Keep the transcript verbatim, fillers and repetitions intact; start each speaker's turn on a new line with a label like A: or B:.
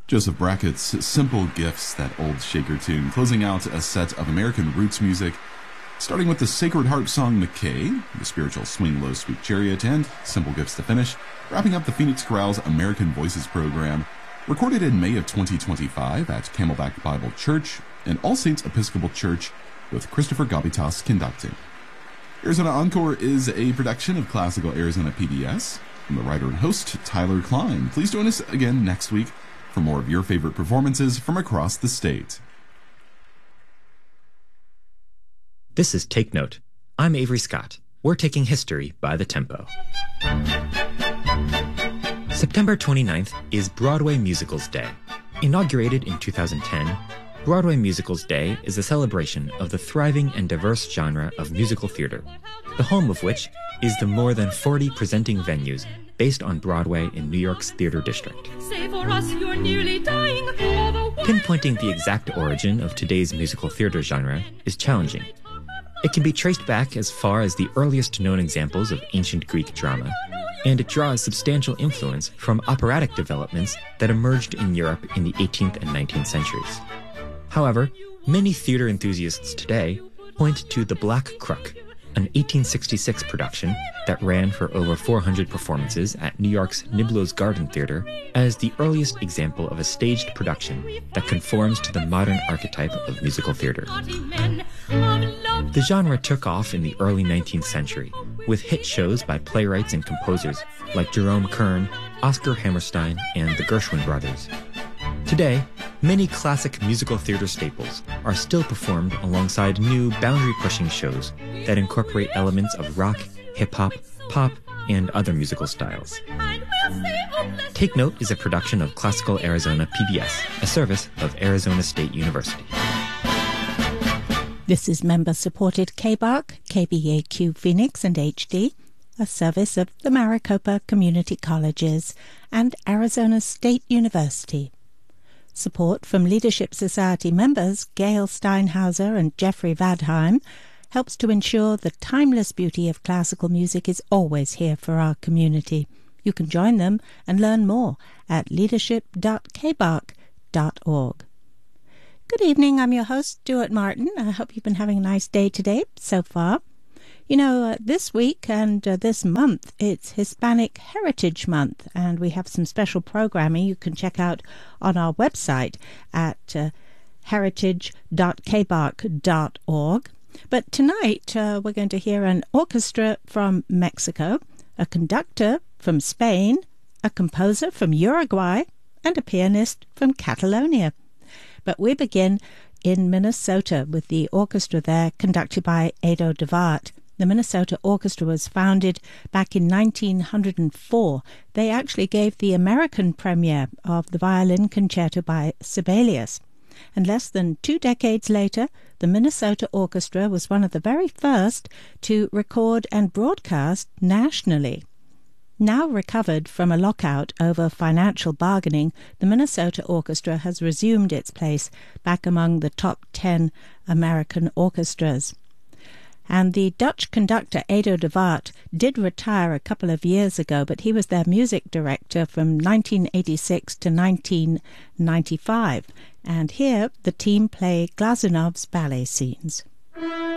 A: Joseph Brackett's Simple Gifts, that old shaker tune, closing out a set of American roots music, starting with the Sacred Heart song McKay, the spiritual Swing Low Sweet Chariot, and Simple Gifts to finish, wrapping up the Phoenix Chorale's American Voices program, recorded in May of twenty twenty-five at Camelback Bible Church and All Saints Episcopal Church, with Christopher Gabitas conducting. Arizona Encore is a production of Classical Arizona P B S. I'm the writer and host, Tyler Klein. Please join us again next week for more of your favorite performances from across the state.
B: This is Take Note. I'm Avery Scott. We're taking history by the tempo. September twenty-ninth is Broadway Musicals Day. Inaugurated in two thousand ten, Broadway Musicals Day is a celebration of the thriving and diverse genre of musical theater, the home of which is the more than forty presenting venues based on Broadway in New York's Theater District. Pinpointing the exact origin of today's musical theater genre is challenging. It can be traced back as far as the earliest known examples of ancient Greek drama, and it draws substantial influence from operatic developments that emerged in Europe in the eighteenth and nineteenth centuries. However, many theater enthusiasts today point to The Black Crook, an eighteen sixty-six production that ran for over four hundred performances at New York's Niblo's Garden Theater, as the earliest example of a staged production that conforms to the modern archetype of musical theater. The genre took off in the early nineteenth century, with hit shows by playwrights and composers like Jerome Kern, Oscar Hammerstein, and the Gershwin brothers. Today, many classic musical theater staples are still performed alongside new boundary-pushing shows that incorporate elements of rock, hip-hop, pop, and other musical styles. Take Note is a production of Classical Arizona P B S, a service of Arizona State University.
C: This is member-supported K B A R C, K B A Q Phoenix and H D, a service of the Maricopa Community Colleges and Arizona State University. Support from Leadership Society members Gail Steinhauser and Jeffrey Vadheim helps to ensure the timeless beauty of classical music is always here for our community. You can join them and learn more at leadership dot k b a r c dot org. Good evening, I'm your host, Stuart Martin. I hope you've been having a nice day today so far. You know, uh, this week and uh, this month, it's Hispanic Heritage Month, and we have some special programming you can check out on our website at uh, heritage dot k b a r c dot org. But tonight, uh, we're going to hear an orchestra from Mexico, a conductor from Spain, a composer from Uruguay, and a pianist from Catalonia. But we begin in Minnesota with the orchestra there conducted by Ado DeVart. The Minnesota Orchestra was founded back in nineteen oh four. They actually gave the American premiere of the violin concerto by Sibelius. And less than two decades later, the Minnesota Orchestra was one of the very first to record and broadcast nationally. Now recovered from a lockout over financial bargaining, the Minnesota Orchestra has resumed its place back among the top ten American orchestras. And the Dutch conductor Ado DeVart did retire a couple of years ago, but he was their music director from nineteen eighty-six to nineteen ninety-five. And here the team play Glazunov's ballet scenes.